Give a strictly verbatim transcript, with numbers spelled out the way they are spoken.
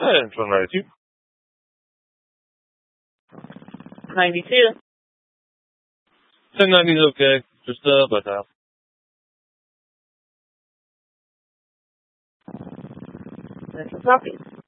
And from ninety-two. ninety-two. ten ninety is okay. Just uh, butt dial. That's a copy.